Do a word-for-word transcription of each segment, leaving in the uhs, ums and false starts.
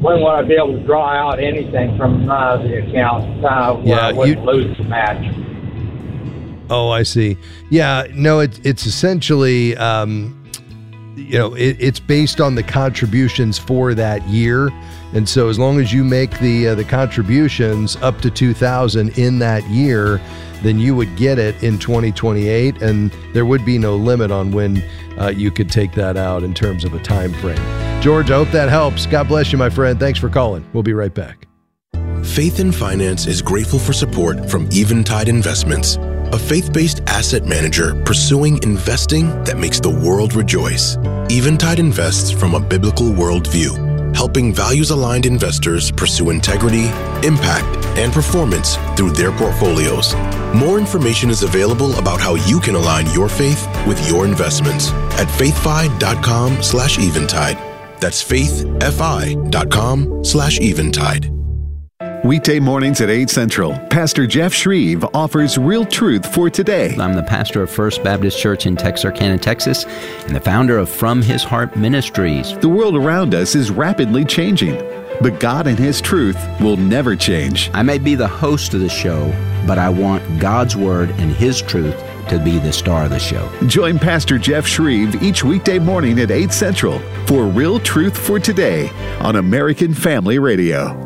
when would I be able to draw out anything from uh, the account uh, where Yeah, I wouldn't you- lose the match? Oh, I see. Yeah, no, it, it's essentially, um, you know, it, it's based on the contributions for that year. And so as long as you make the uh, the contributions up to two thousand in that year, then you would get it in twenty twenty-eight, and there would be no limit on when uh, you could take that out in terms of a time frame. George, I hope that helps. God bless you, my friend. Thanks for calling. We'll be right back. Faith in Finance is grateful for support from Eventide Investments, a faith-based asset manager pursuing investing that makes the world rejoice. Eventide invests from a biblical worldview, helping values-aligned investors pursue integrity, impact, and performance through their portfolios. More information is available about how you can align your faith with your investments at faithfi.com slash eventide. That's faithfi.com slash eventide. Weekday mornings at eight Central, Pastor Jeff Shreve offers real truth for today. I'm the pastor of First Baptist Church in Texarkana, Texas, and the founder of From His Heart Ministries. The world around us is rapidly changing, but God and His truth will never change. I may be the host of the show, but I want God's Word and His truth to be the star of the show. Join Pastor Jeff Shreve each weekday morning at eight Central for Real Truth for Today on American Family Radio.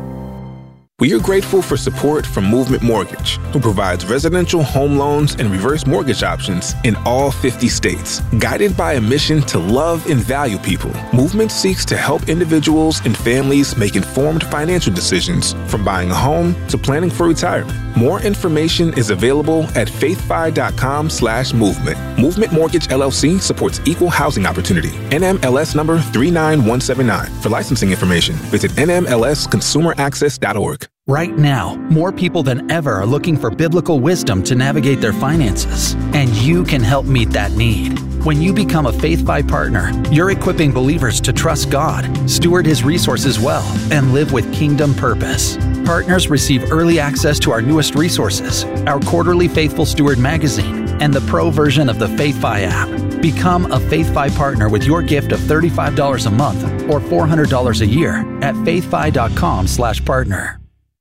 We are grateful for support from Movement Mortgage, who provides residential home loans and reverse mortgage options in all fifty states. Guided by a mission to love and value people, Movement seeks to help individuals and families make informed financial decisions, from buying a home to planning for retirement. More information is available at faithfi.com slash movement. Movement Mortgage L L C supports equal housing opportunity. N M L S number three nine one seven nine. For licensing information, visit N M L S consumer access dot org. Right now, more people than ever are looking for biblical wisdom to navigate their finances, and you can help meet that need. When you become a FaithFi partner, you're equipping believers to trust God, steward His resources well, and live with kingdom purpose. Partners receive early access to our newest resources, our quarterly Faithful Steward magazine, and the pro version of the FaithFi app. Become a FaithFi partner with your gift of thirty-five dollars a month or four hundred dollars a year at faithfi.com slash partner.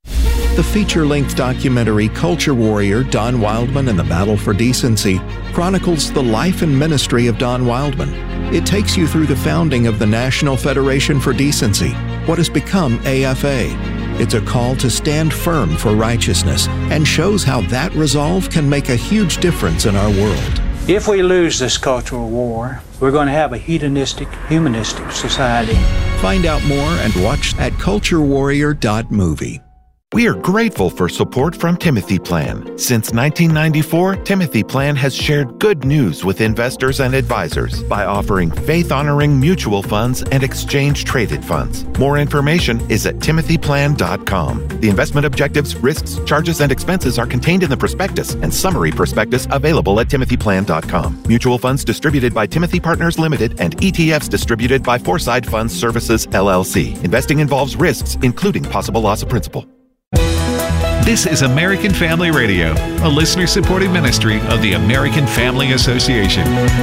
The feature-length documentary Culture Warrior, Don Wildman and the Battle for Decency chronicles the life and ministry of Don Wildman. It takes you through the founding of the National Federation for Decency, what has become A F A. It's a call to stand firm for righteousness and shows how that resolve can make a huge difference in our world. If we lose this cultural war, we're going to have a hedonistic, humanistic society. Find out more and watch at culture warrior dot movie. We are grateful for support from Timothy Plan. Since nineteen ninety-four, Timothy Plan has shared good news with investors and advisors by offering faith-honoring mutual funds and exchange-traded funds. More information is at timothy plan dot com. The investment objectives, risks, charges, and expenses are contained in the prospectus and summary prospectus available at timothy plan dot com. Mutual funds distributed by Timothy Partners Limited and E T Fs distributed by Foreside Funds Services, L L C. Investing involves risks, including possible loss of principal. This is American Family Radio, a listener-supported ministry of the American Family Association.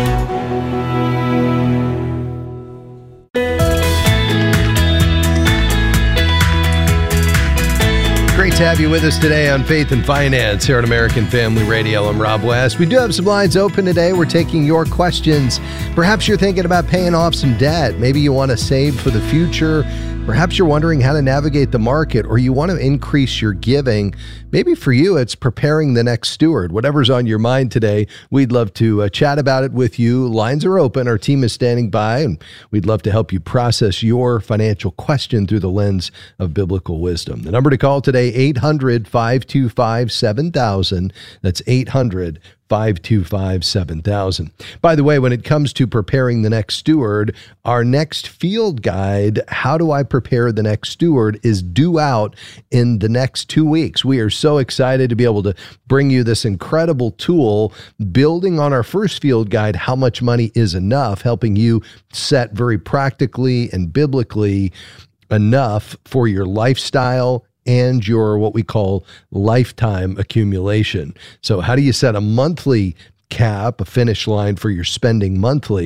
Great to have you with us today on Faith and Finance here on American Family Radio. I'm Rob West. We do have some lines open today. We're taking your questions. Perhaps you're thinking about paying off some debt. Maybe you want to save for the future. Perhaps you're wondering how to navigate the market, or you want to increase your giving. Maybe for you, it's preparing the next steward. Whatever's on your mind today, we'd love to uh, chat about it with you. Lines are open. Our team is standing by, and we'd love to help you process your financial question through the lens of biblical wisdom. The number to call today, eight hundred, five two five, seven thousand. That's eight hundred, five two five, seven thousand. By the way, when it comes to preparing the next steward, our next field guide, How Do I Prepare the Next Steward, is due out in the next two weeks. We are so excited to be able to bring you this incredible tool, building on our first field guide, How Much Money Is Enough, helping you set very practically and biblically enough for your lifestyle and your what we call lifetime accumulation. So how do you set a monthly cap, a finish line for your spending monthly,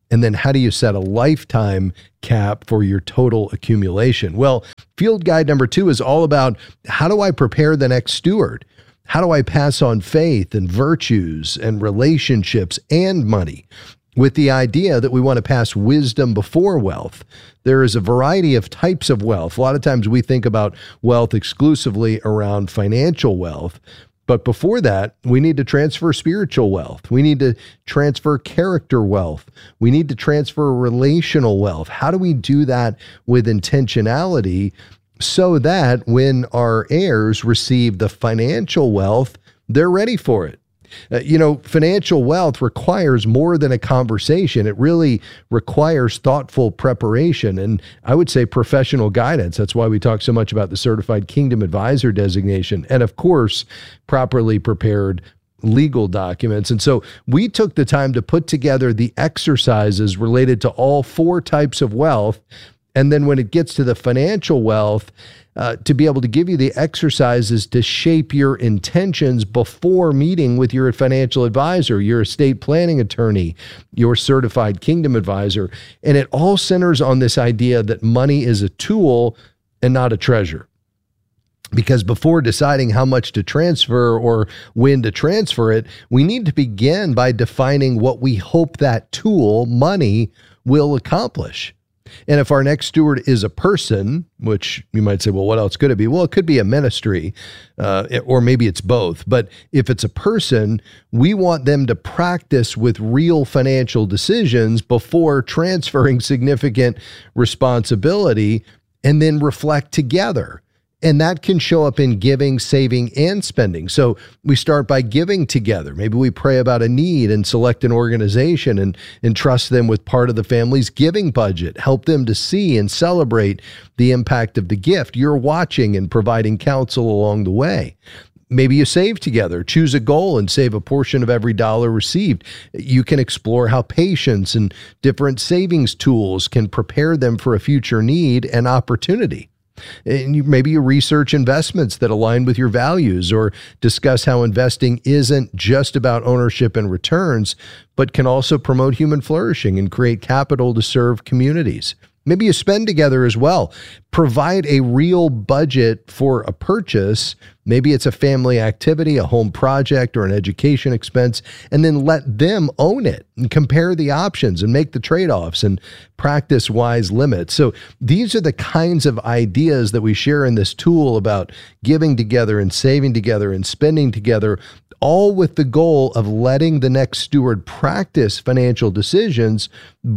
And then how do you set a lifetime cap for your total accumulation? Well, field guide number two is all about how do I prepare the next steward? How do I pass on faith and virtues and relationships and money? With the idea that we want to pass wisdom before wealth. There is a variety of types of wealth. A lot of times we think about wealth exclusively around financial wealth. But before that, we need to transfer spiritual wealth. We need to transfer character wealth. We need to transfer relational wealth. How do we do that with intentionality so that when our heirs receive the financial wealth, they're ready for it? Uh, you know, financial wealth requires more than a conversation. It really requires thoughtful preparation and I would say professional guidance. That's why we talk so much about the Certified Kingdom Advisor designation and, of course, properly prepared legal documents. And so we took the time to put together the exercises related to all four types of wealth. And then when it gets to the financial wealth, Uh, to be able to give you the exercises to shape your intentions before meeting with your financial advisor, your estate planning attorney, your certified kingdom advisor. And it all centers on this idea that money is a tool and not a treasure. Because before deciding how much to transfer or when to transfer it, we need to begin by defining what we hope that tool, money, will accomplish. And if our next steward is a person, which you might say, well, what else could it be? Well, it could be a ministry, uh, or maybe it's both. But if it's a person, we want them to practice with real financial decisions before transferring significant responsibility and then reflect together. And that can show up in giving, saving, and spending. So we start by giving together. Maybe we pray about a need and select an organization and entrust them with part of the family's giving budget. Help them to see and celebrate the impact of the gift. You're watching and providing counsel along the way. Maybe you save together, choose a goal and save a portion of every dollar received. You can explore how patience and different savings tools can prepare them for a future need and opportunity. And you, maybe you research investments that align with your values or discuss how investing isn't just about ownership and returns, but can also promote human flourishing and create capital to serve communities. Maybe you spend together as well. Provide a real budget for a purchase. Maybe it's a family activity, a home project, or an education expense, and then let them own it and compare the options and make the trade-offs and practice wise limits. So these are the kinds of ideas that we share in this tool about giving together and saving together and spending together, all with the goal of letting the next steward practice financial decisions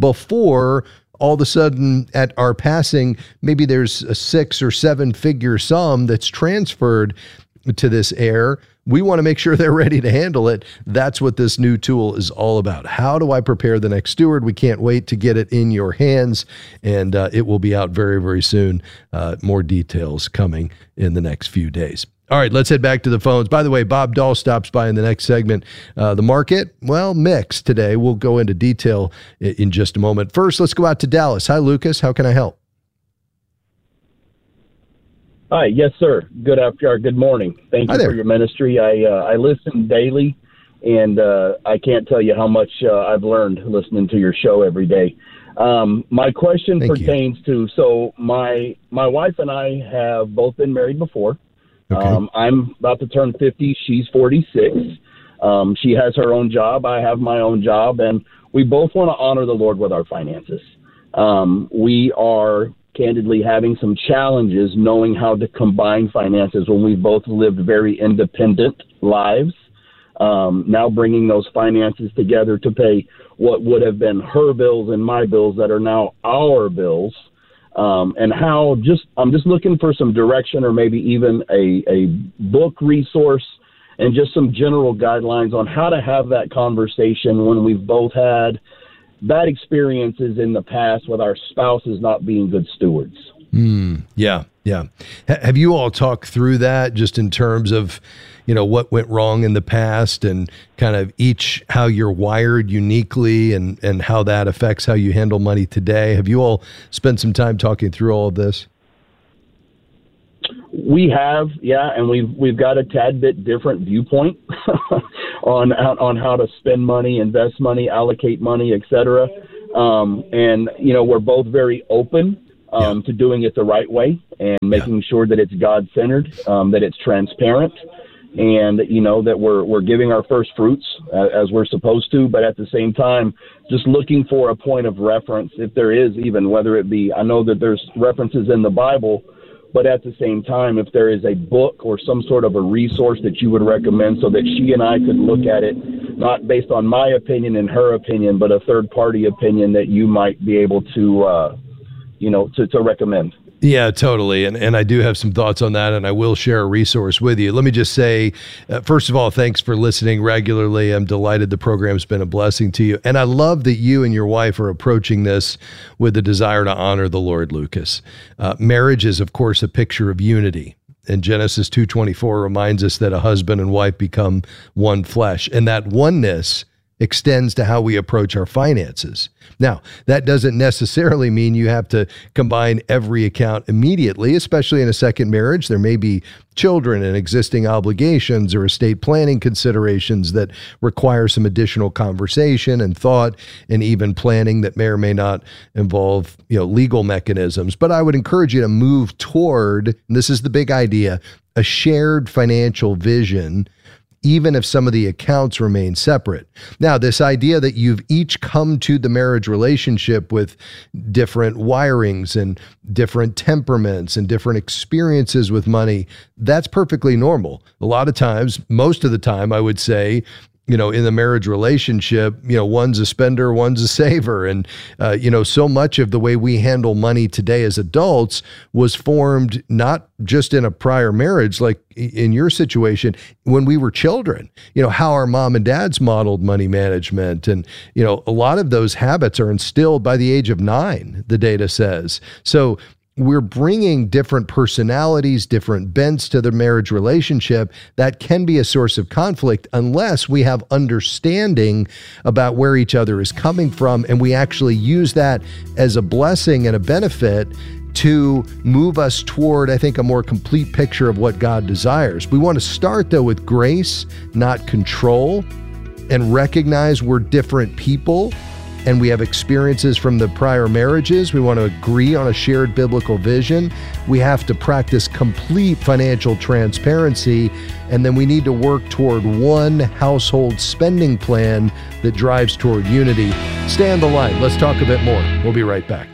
before all of a sudden at our passing, maybe there's a six or seven figure sum that's transferred to this heir. We want to make sure they're ready to handle it. That's what this new tool is all about. How do I prepare the next steward? We can't wait to get it in your hands, and uh, it will be out very, very soon. Uh, more details coming in the next few days. All right, let's head back to the phones. By the way, Bob Dahl stops by in the next segment. Uh, the market, well, mixed today. We'll go into detail in, in just a moment. First, let's go out to Dallas. Hi, Lucas. How can I help? Hi, yes, sir. Good afternoon. Good morning. Thank you for your ministry. I uh, I listen daily, and uh, I can't tell you how much uh, I've learned listening to your show every day. Um, my question Thank pertains you. to so my my wife and I have both been married before. Okay. Um, I'm about to turn fifty. She's forty-six. Um, she has her own job. I have my own job, and we both want to honor the Lord with our finances. Um, we are candidly having some challenges knowing how to combine finances when we've both lived very independent lives. Um, now bringing those finances together to pay what would have been her bills and my bills that are now our bills. Um, and how just I'm just looking for some direction or maybe even a, a book resource and just some general guidelines on how to have that conversation when we've both had bad experiences in the past with our spouses not being good stewards. Mm, yeah, yeah. H- have you all talked through that just in terms of, you know, what went wrong in the past and kind of each how you're wired uniquely and, and how that affects how you handle money today? Have you all spent some time talking through all of this? We have, yeah, and we've we've got a tad bit different viewpoint on on how to spend money, invest money, allocate money, et cetera. Um, and, you know, we're both very open um, yeah. to doing it the right way and making yeah. sure that it's God-centered, um, that it's transparent, and, you know, that we're we're giving our first fruits uh, as we're supposed to, but at the same time, just looking for a point of reference, if there is even, whether it be, I know that there's references in the Bible, but at the same time, if there is a book or some sort of a resource that you would recommend so that she and I could look at it, not based on my opinion and her opinion, but a third-party opinion that you might be able to, uh, you know, to, to recommend. Yeah, totally. And and I do have some thoughts on that, and I will share a resource with you. Let me just say, uh, first of all, thanks for listening regularly. I'm delighted the program's been a blessing to you. And I love that you and your wife are approaching this with the desire to honor the Lord, Lucas. Uh, marriage is, of course, a picture of unity. And Genesis two twenty-four reminds us that a husband and wife become one flesh. And that oneness extends to how we approach our finances. Now, that doesn't necessarily mean you have to combine every account immediately, especially in a second marriage. There may be children and existing obligations or estate planning considerations that require some additional conversation and thought and even planning that may or may not involve, you know, legal mechanisms. But I would encourage you to move toward, and this is the big idea, a shared financial vision, even if some of the accounts remain separate. Now, this idea that you've each come to the marriage relationship with different wirings and different temperaments and different experiences with money, that's perfectly normal. A lot of times, most of the time, I would say, you know, in the marriage relationship, you know, one's a spender, one's a saver. And, uh, you know, so much of the way we handle money today as adults was formed not just in a prior marriage, like in your situation, when we were children, you know, how our mom and dads modeled money management. And, you know, a lot of those habits are instilled by the age of nine, the data says. So we're bringing different personalities, different bents to the marriage relationship. That can be a source of conflict unless we have understanding about where each other is coming from, and we actually use that as a blessing and a benefit to move us toward, I think, a more complete picture of what God desires. We want to start, though, with grace, not control, and recognize we're different people and we have experiences from the prior marriages. We want to agree on a shared biblical vision. We have to practice complete financial transparency, and then we need to work toward one household spending plan that drives toward unity. Stay on the line. Let's talk a bit more. We'll be right back.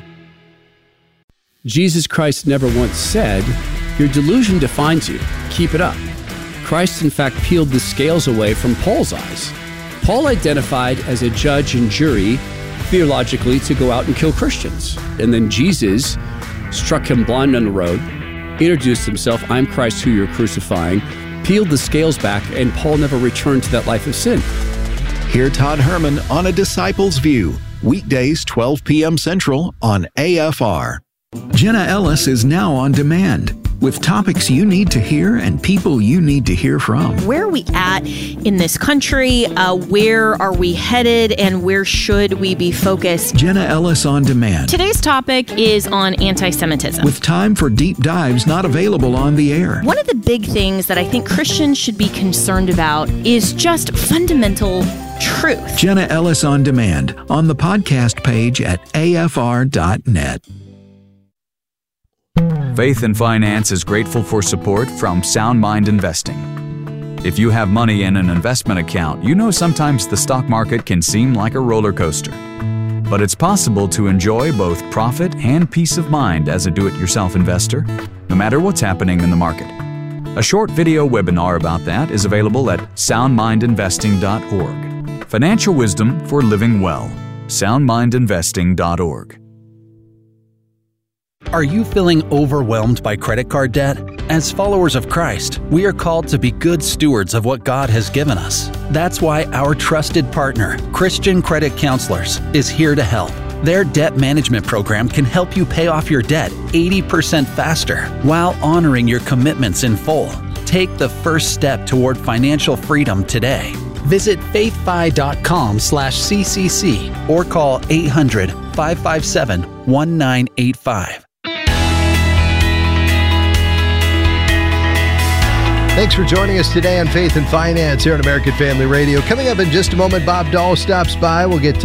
Jesus Christ never once said, "Your delusion defines you. Keep it up." Christ, in fact, peeled the scales away from Paul's eyes. Paul identified as a judge and jury theologically to go out and kill Christians. And then Jesus struck him blind on the road, introduced himself, "I'm Christ who you're crucifying," peeled the scales back, and Paul never returned to that life of sin. Hear Todd Herman on A Disciple's View, weekdays twelve p.m. Central on A F R. Jenna Ellis is now on demand with topics you need to hear and people you need to hear from. Where are we at in this country? Uh, where are we headed? And where should we be focused? Jenna Ellis on demand. Today's topic is on anti-Semitism. With time for deep dives not available on the air. One of the big things that I think Christians should be concerned about is just fundamental truth. Jenna Ellis on demand on the podcast page at A F R dot net. Faith and Finance is grateful for support from Sound Mind Investing. If you have money in an investment account, you know sometimes the stock market can seem like a roller coaster. But it's possible to enjoy both profit and peace of mind as a do-it-yourself investor, no matter what's happening in the market. A short video webinar about that is available at sound mind investing dot org. Financial wisdom for living well. sound mind investing dot org. Are you feeling overwhelmed by credit card debt? As followers of Christ, we are called to be good stewards of what God has given us. That's why our trusted partner, Christian Credit Counselors, is here to help. Their debt management program can help you pay off your debt eighty percent faster while honoring your commitments in full. Take the first step toward financial freedom today. Visit faithfi.com slash CCC or call eight hundred, five five seven, one nine eight five. Thanks for joining us today on Faith and Finance here on American Family Radio. Coming up in just a moment, Bob Dahl stops by. We'll get to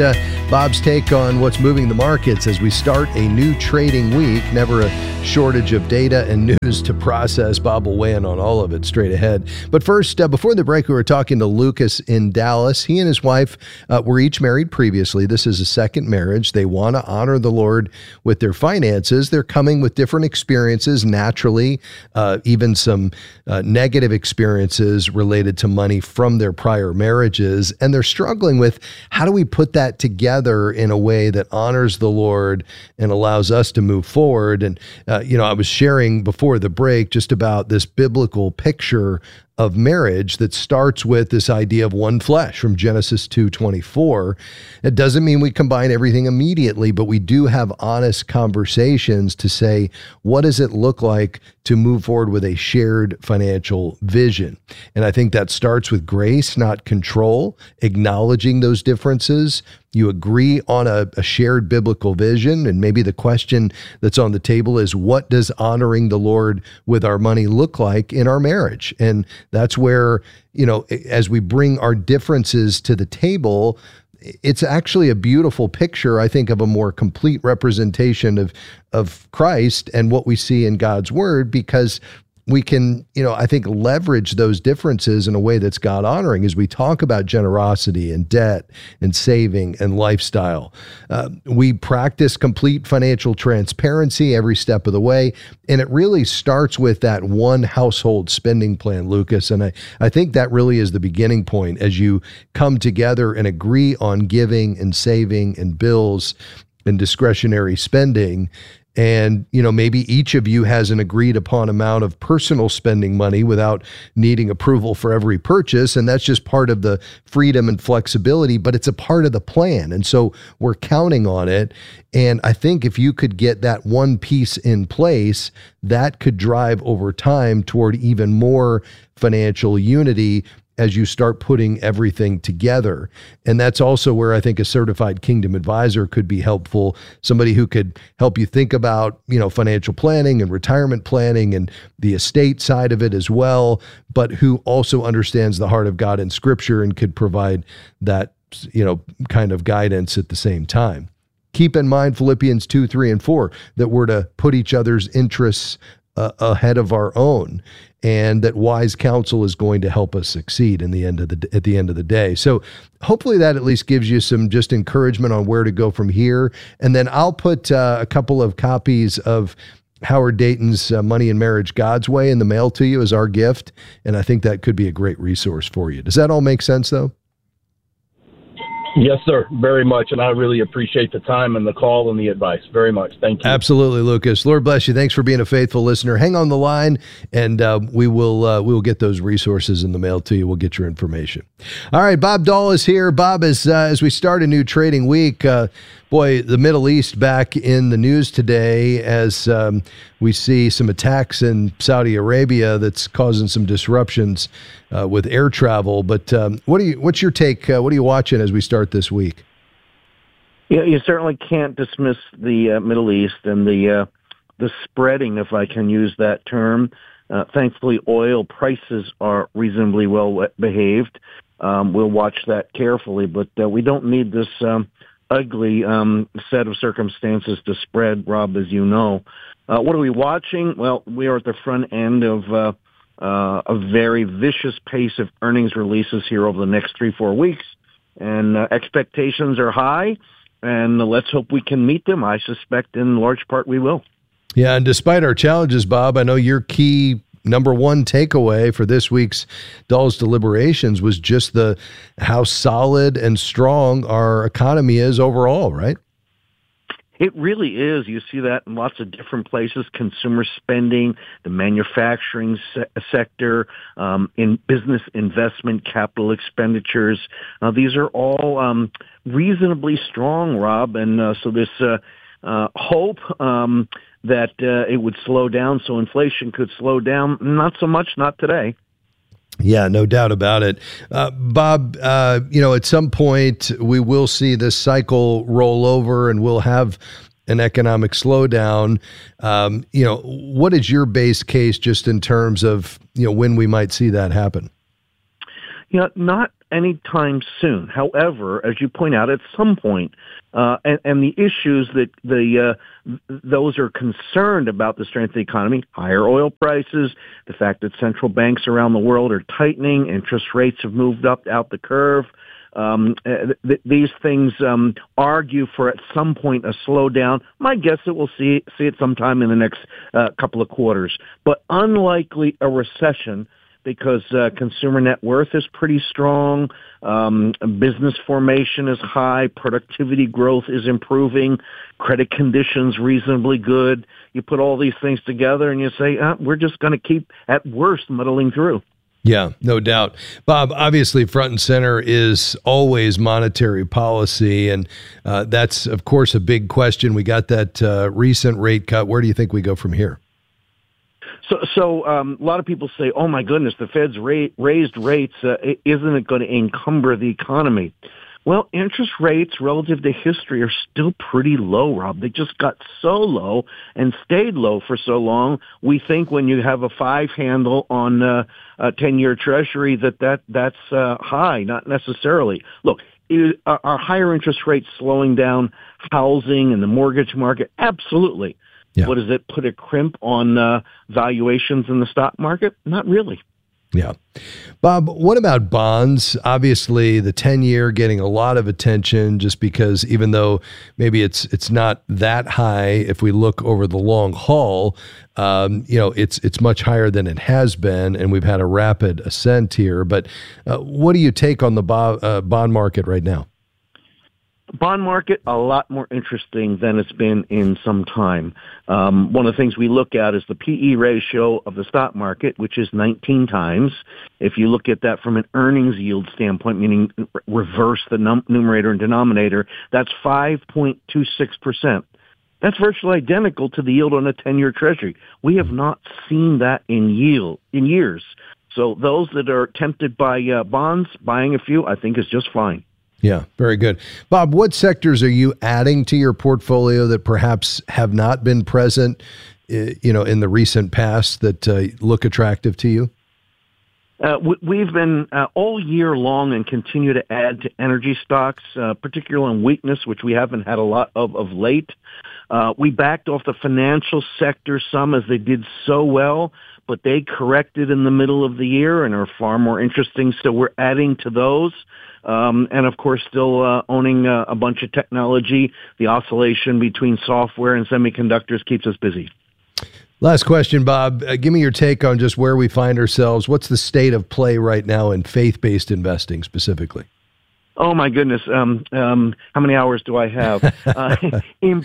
Bob's take on what's moving the markets as we start a new trading week. Never a shortage of data and news to process. Bob will weigh in on all of it straight ahead. But first, uh, before the break, we were talking to Lucas in Dallas. He and his wife uh, were each married previously. This is a second marriage. They want to honor the Lord with their finances. They're coming with different experiences, naturally, uh, even some uh, negative experiences related to money from their prior marriages. And they're struggling with, how do we put that together in a way that honors the Lord and allows us to move forward? And, uh, you know, I was sharing before the break just about this biblical picture of marriage that starts with this idea of one flesh from Genesis two twenty-four. It doesn't mean we combine everything immediately, but we do have honest conversations to say, what does it look like to move forward with a shared financial vision? And I think that starts with grace, not control, acknowledging those differences. You agree on a, a shared biblical vision, and maybe the question that's on the table is, what does honoring the Lord with our money look like in our marriage? And that's where, you know, as we bring our differences to the table, it's actually a beautiful picture, I think, of a more complete representation of of Christ and what we see in God's word, because we can, you know, I think leverage those differences in a way that's God honoring as we talk about generosity and debt and saving and lifestyle. Uh, we practice complete financial transparency every step of the way. And it really starts with that one household spending plan, Lucas. And I, I think that really is the beginning point as you come together and agree on giving and saving and bills and discretionary spending. And, you know, maybe each of you has an agreed upon amount of personal spending money without needing approval for every purchase. And that's just part of the freedom and flexibility, but it's a part of the plan. And so we're counting on it. And I think if you could get that one piece in place, that could drive over time toward even more financial unity as you start putting everything together. And that's also where I think a certified kingdom advisor could be helpful, somebody who could help you think about, you know, financial planning and retirement planning and the estate side of it as well, but who also understands the heart of God in Scripture and could provide that, you know, kind of guidance at the same time. Keep in mind Philippians two, three, and four, that we're to put each other's interests uh, ahead of our own, and that wise counsel is going to help us succeed in the end of the at the end of the day. So hopefully that at least gives you some just encouragement on where to go from here. And then I'll put uh, a couple of copies of Howard Dayton's uh, Money and Marriage God's Way in the mail to you as our gift. And I think that could be a great resource for you. Does that all make sense, though? Yes, sir. Very much. And I really appreciate the time and the call and the advice. Very much. Thank you. Absolutely, Lucas. Lord bless you. Thanks for being a faithful listener. Hang on the line, and uh, we will uh, we will get those resources in the mail to you. We'll get your information. All right, Bob Dahl is here. Bob, as, uh, as we start a new trading week, uh, boy, the Middle East back in the news today as um, we see some attacks in Saudi Arabia that's causing some disruptions uh, with air travel. But um, what do you? What's your take? Uh, what are you watching as we start this week? Yeah, you certainly can't dismiss the uh, Middle East and the uh, the spreading, if I can use that term. Uh, thankfully, oil prices are reasonably well behaved. Um, we'll watch that carefully, but uh, we don't need this um, ugly um, set of circumstances to spread, Rob, as you know. Uh, what are we watching? Well, we are at the front end of uh, uh, a very vicious pace of earnings releases here over the next three, four weeks, and uh, expectations are high, and let's hope we can meet them. I suspect in large part we will. Yeah, and despite our challenges, Bob, I know your key number one takeaway for this week's Dahl's Deliberations was just the how solid and strong our economy is overall, right? It really is. You see that in lots of different places, consumer spending, the manufacturing se- sector, um, in business investment, capital expenditures. Uh, these are all um, reasonably strong, Rob. And uh, so this uh, uh, hope um, that uh, it would slow down so inflation could slow down, not so much, not today. Yeah, no doubt about it. Uh, Bob, uh, you know, at some point we will see this cycle roll over and we'll have an economic slowdown. Um, you know, what is your base case just in terms of, you know, when we might see that happen? You know, not anytime soon. However, as you point out, at some point, uh, and, and the issues that the uh, those are concerned about the strength of the economy, higher oil prices, the fact that central banks around the world are tightening, interest rates have moved up out the curve. Um, th- these things um, argue for at some point a slowdown. My guess is we'll see see it sometime in the next uh, couple of quarters, but unlikely a recession because uh, consumer net worth is pretty strong, um, business formation is high, productivity growth is improving, credit conditions reasonably good. You put all these things together and you say, uh, we're just going to keep, at worst, muddling through. Yeah, no doubt. Bob, obviously front and center is always monetary policy, and uh, that's, of course, a big question. We got that uh, recent rate cut. Where do you think we go from here? So, so um, a lot of people say, oh, my goodness, the Fed's rate, raised rates, uh, isn't it going to encumber the economy? Well, interest rates relative to history are still pretty low, Rob. They just got so low and stayed low for so long. We think when you have a five handle on uh, a ten-year Treasury that, that that's uh, high, not necessarily. Look, it, are, are higher interest rates slowing down housing and the mortgage market? Absolutely. Yeah. What does it put a crimp on uh, valuations in the stock market? Not really. Yeah. Bob, what about bonds? Obviously, the ten-year getting a lot of attention just because even though maybe it's it's not that high, if we look over the long haul, um, you know, it's it's much higher than it has been, and we've had a rapid ascent here. But uh, what do you take on the bo- uh, bond market right now? Bond market, a lot more interesting than it's been in some time. Um, one of the things we look at is the P E ratio of the stock market, which is nineteen times. If you look at that from an earnings yield standpoint, meaning reverse the num- numerator and denominator, that's five point two six percent. That's virtually identical to the yield on a ten-year Treasury. We have not seen that in yield in years. So those that are tempted by uh, bonds, buying a few, I think is just fine. Yeah, very good. Bob, what sectors are you adding to your portfolio that perhaps have not been present, you know, in the recent past that uh, look attractive to you? Uh, we've been uh, all year long and continue to add to energy stocks, uh, particularly in weakness, which we haven't had a lot of of late. Uh, we backed off the financial sector some as they did so well, but they corrected in the middle of the year and are far more interesting. So we're adding to those. Um, and, of course, still uh, owning uh, a bunch of technology. The oscillation between software and semiconductors keeps us busy. Last question, Bob. Uh, give me your take on just where we find ourselves. What's the state of play right now in faith-based investing specifically? Oh, my goodness. Um, um, how many hours do I have? uh, in,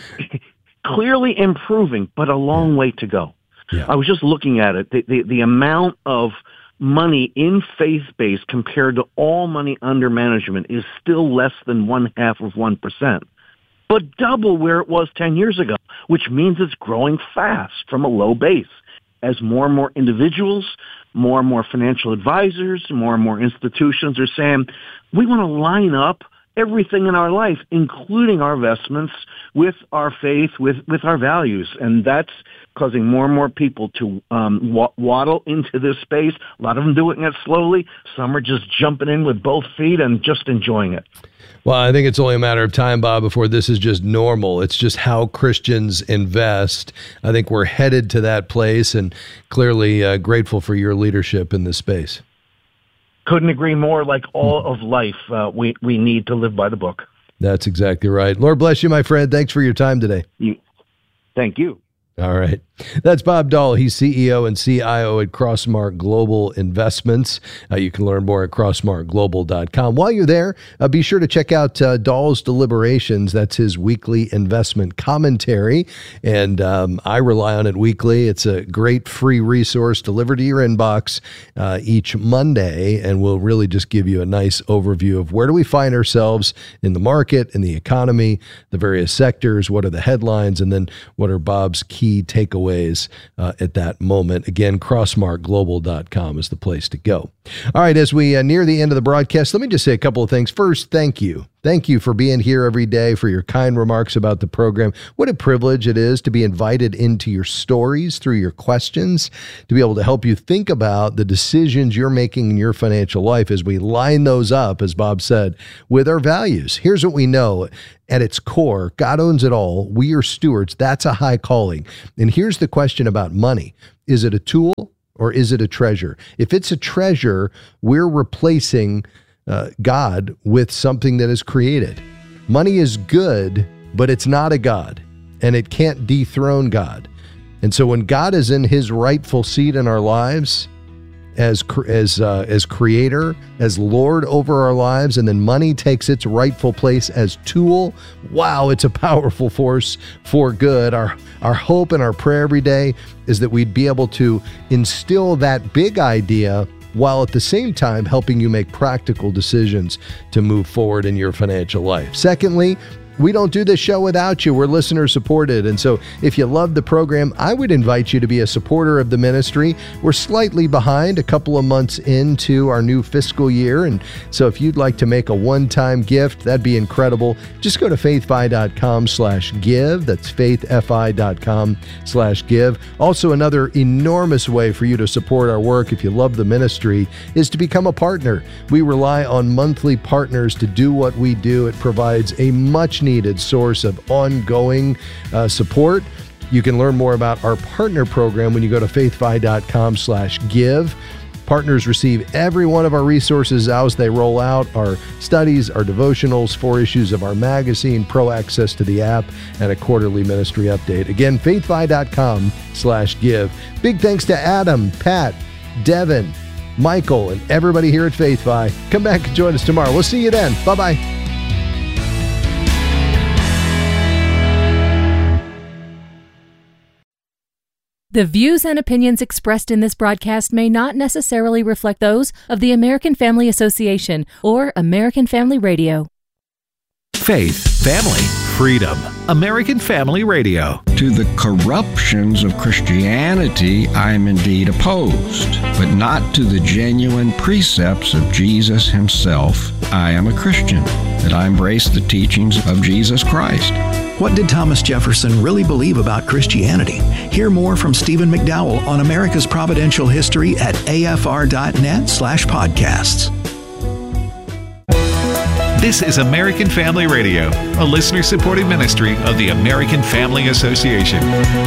clearly improving, but a long way to go. Yeah. I was just looking at it. The, the, the amount of money in faith-based compared to all money under management is still less than one half of one percent, but double where it was ten years ago, which means it's growing fast from a low base. As more and more individuals, more and more financial advisors, more and more institutions are saying, we want to line up everything in our life, including our investments, with our faith, with, with our values. And that's causing more and more people to um, w- waddle into this space. A lot of them doing it slowly. Some are just jumping in with both feet and just enjoying it. Well, I think it's only a matter of time, Bob, before this is just normal. It's just how Christians invest. I think we're headed to that place, and clearly uh, grateful for your leadership in this space. Couldn't agree more. Like all of life, uh, we, we need to live by the book. That's exactly right. Lord bless you, my friend. Thanks for your time today. You, thank you. All right. That's Bob Dahl. He's C E O and C I O at Crossmark Global Investments. Uh, you can learn more at crossmark global dot com. While you're there, uh, be sure to check out uh, Dahl's Deliberations. That's his weekly investment commentary, and um, I rely on it weekly. It's a great free resource delivered to your inbox uh, each Monday, and will really just give you a nice overview of where do we find ourselves in the market, in the economy, the various sectors, what are the headlines, and then what are Bob's key key takeaways uh, at that moment. Again, crossmark global dot com is the place to go. All right, as we uh, near the end of the broadcast, let me just say a couple of things. First, thank you. Thank you for being here every day, for your kind remarks about the program. What a privilege it is to be invited into your stories through your questions, to be able to help you think about the decisions you're making in your financial life as we line those up, as Bob said, with our values. Here's what we know. At its core, God owns it all. We are stewards. That's a high calling. And here's the question about money. Is it a tool or is it a treasure? If it's a treasure, we're replacing uh, God with something that is created. Money is good, but it's not a God, and it can't dethrone God. And so when God is in his rightful seat in our lives, as as uh, as creator, as Lord over our lives, and then money takes its rightful place as tool, wow, it's a powerful force for good. Our our hope and our prayer every day is that we'd be able to instill that big idea while at the same time helping you make practical decisions to move forward in your financial life. Secondly, we don't do this show without you. We're listener supported. And so if you love the program, I would invite you to be a supporter of the ministry. We're slightly behind, a couple of months into our new fiscal year. And so if you'd like to make a one-time gift, that'd be incredible. Just go to faithfi.com slash give. That's faithfi.com slash give. Also, another enormous way for you to support our work if you love the ministry is to become a partner. We rely on monthly partners to do what we do. It provides a much needed source of ongoing uh, support. You can learn more about our partner program when you go to faithfi.com slash give. Partners receive every one of our resources as they roll out: our studies, our devotionals, four issues of our magazine, pro access to the app, and a quarterly ministry update. Again, faithfi.com slash give. Big thanks to Adam, Pat, Devin, Michael, and everybody here at FaithFi. Come back and join us tomorrow. We'll see you then. Bye-bye. The views and opinions expressed in this broadcast may not necessarily reflect those of the American Family Association or American Family Radio. Faith, family, freedom. American Family Radio. To the corruptions of Christianity, I am indeed opposed, but not to the genuine precepts of Jesus himself. I am a Christian, that I embrace the teachings of Jesus Christ. What did Thomas Jefferson really believe about Christianity? Hear more from Stephen McDowell on America's Providential History at afr.net slash podcasts. This is American Family Radio, a listener-supported ministry of the American Family Association.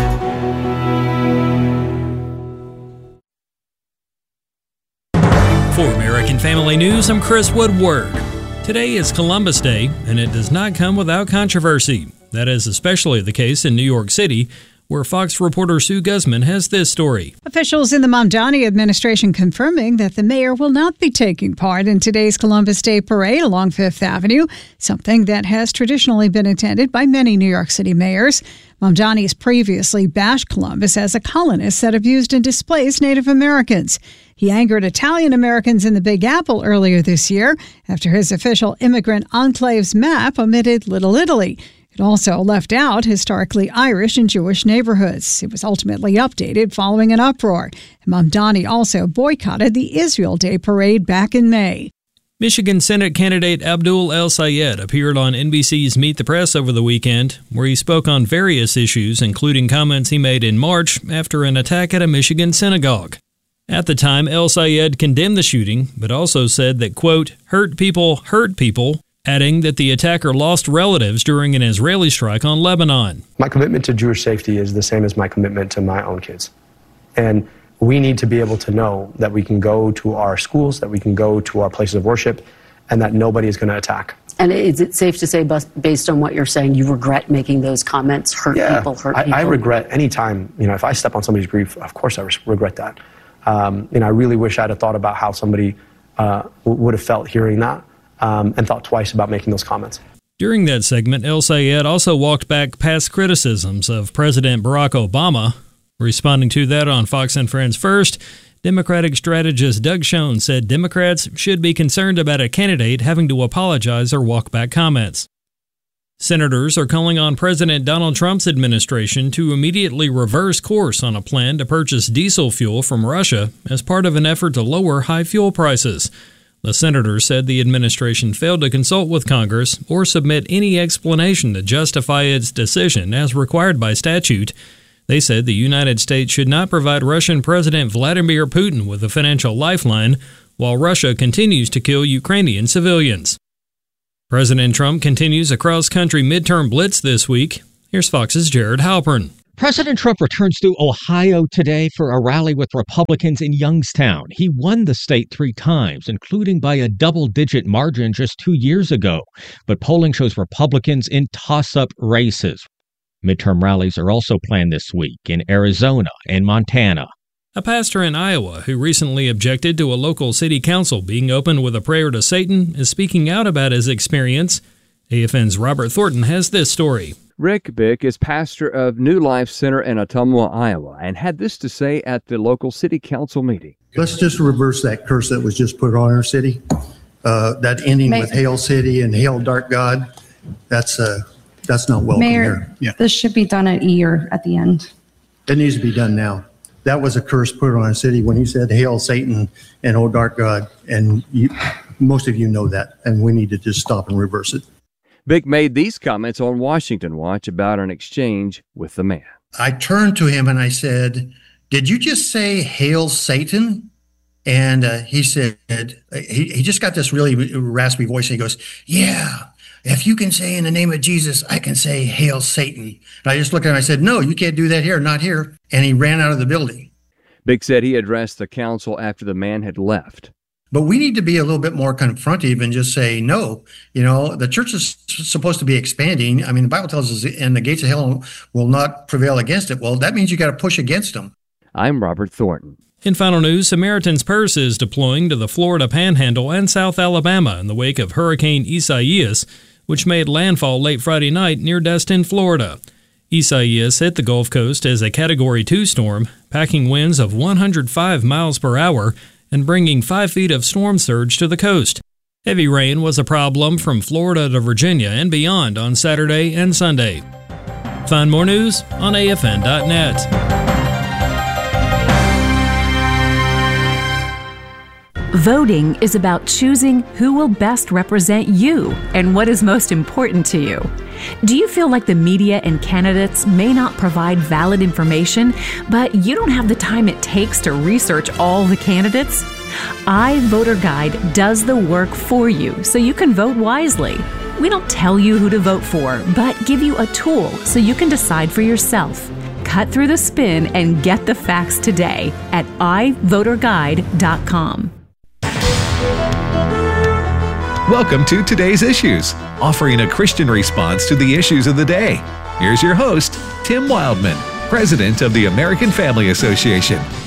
For American Family News, I'm Chris Woodward. Today is Columbus Day, and it does not come without controversy. That is especially the case in New York City, where Fox reporter Sue Guzman has this story. Officials in the Mamdani administration confirming that the mayor will not be taking part in today's Columbus Day parade along Fifth Avenue, something that has traditionally been attended by many New York City mayors. Mamdani has previously bashed Columbus as a colonist that abused and displaced Native Americans. He angered Italian Americans in the Big Apple earlier this year after his official immigrant enclaves map omitted Little Italy. It also left out historically Irish and Jewish neighborhoods. It was ultimately updated following an uproar. Mamdani also boycotted the Israel Day parade back in May. Michigan Senate candidate Abdul El-Sayed appeared on N B C's Meet the Press over the weekend, where he spoke on various issues, including comments he made in March after an attack at a Michigan synagogue. At the time, El-Sayed condemned the shooting, but also said that, quote, hurt people hurt people, adding that the attacker lost relatives during an Israeli strike on Lebanon. My commitment to Jewish safety is the same as my commitment to my own kids. And we need to be able to know that we can go to our schools, that we can go to our places of worship, and that nobody is going to attack. And is it safe to say, based on what you're saying, you regret making those comments, hurt yeah, people, hurt I, people? I regret any time, you know, if I step on somebody's grief, of course I regret that. Um, and I really wish I'd have thought about how somebody uh, would have felt hearing that. Um, and thought twice about making those comments. During that segment, El-Sayed also walked back past criticisms of President Barack Obama. Responding to that on Fox and Friends First, Democratic strategist Doug Schoen said Democrats should be concerned about a candidate having to apologize or walk back comments. Senators are calling on President Donald Trump's administration to immediately reverse course on a plan to purchase diesel fuel from Russia as part of an effort to lower high fuel prices. The senators said the administration failed to consult with Congress or submit any explanation to justify its decision as required by statute. They said the United States should not provide Russian President Vladimir Putin with a financial lifeline while Russia continues to kill Ukrainian civilians. President Trump continues a cross-country midterm blitz this week. Here's Fox's Jared Halpern. President Trump returns to Ohio today for a rally with Republicans in Youngstown. He won the state three times, including by a double-digit margin just two years ago. But polling shows Republicans in toss-up races. Midterm rallies are also planned this week in Arizona and Montana. A pastor in Iowa who recently objected to a local city council being opened with a prayer to Satan is speaking out about his experience. A F N's Robert Thornton has this story. Rick Bick is pastor of New Life Center in Ottumwa, Iowa, and had this to say at the local city council meeting. Let's just reverse that curse that was just put on our city. Uh, that ending Mayor. with Hail City and Hail Dark God, that's uh, that's not welcome Mayor, here. Yeah. This should be done at E or at the end. It needs to be done now. That was a curse put on our city when he said, Hail Satan and Oh Dark God. And you, most of you know that, and we need to just stop and reverse it. Bick made these comments on Washington Watch about an exchange with the man. I turned to him and I said, did you just say Hail Satan? And uh, he said, he, he just got this really raspy voice. And he goes, yeah, if you can say in the name of Jesus, I can say Hail Satan. And I just looked at him and I said, no, you can't do that here, not here. And he ran out of the building. Bick said he addressed the council after the man had left. But we need to be a little bit more confrontive and just say, no, you know, the church is supposed to be expanding. I mean, the Bible tells us, and the gates of hell will not prevail against it. Well, that means you got to push against them. I'm Robert Thornton. In final news, Samaritan's Purse is deploying to the Florida Panhandle and South Alabama in the wake of Hurricane Isaias, which made landfall late Friday night near Destin, Florida. Isaias hit the Gulf Coast as a Category two storm, packing winds of one hundred five miles per hour and bringing five feet of storm surge to the coast. Heavy rain was a problem from Florida to Virginia and beyond on Saturday and Sunday. Find more news on A F N dot net. Voting is about choosing who will best represent you and what is most important to you. Do you feel like the media and candidates may not provide valid information, but you don't have the time it takes to research all the candidates? iVoterGuide does the work for you so you can vote wisely. We don't tell you who to vote for, but give you a tool so you can decide for yourself. Cut through the spin and get the facts today at i voter guide dot com. Welcome to Today's Issues, offering a Christian response to the issues of the day. Here's your host, Tim Wildman, President of the American Family Association.